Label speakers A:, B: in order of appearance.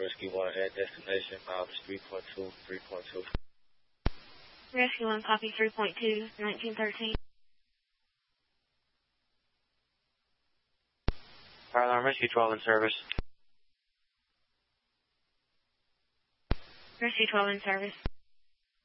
A: Rescue 1 at destination, mileage 3.2, 3.2.
B: Rescue 1, copy 3.2, 1913.
C: Fire alarm, Rescue 12 in service.
B: Rescue 12 in service.